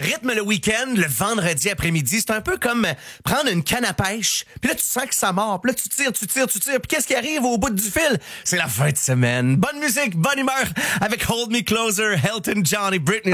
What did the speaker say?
rythme le week-end, le vendredi après-midi. C'est un peu comme prendre une canne à pêche, puis là, tu sens que ça mord. Puis là, tu tires. Puis qu'est-ce qui arrive au bout du fil? C'est la fin de semaine. Bonne musique, bonne humeur avec Hold Me Closer, Elton John et Britney